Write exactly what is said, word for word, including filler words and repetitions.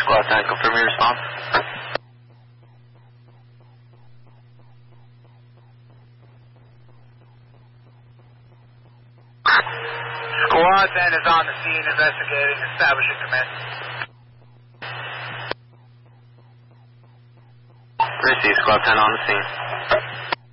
Squad ten, confirm your response. Squad ten is on the scene investigating, establishing command. Receive, Squad ten on the scene.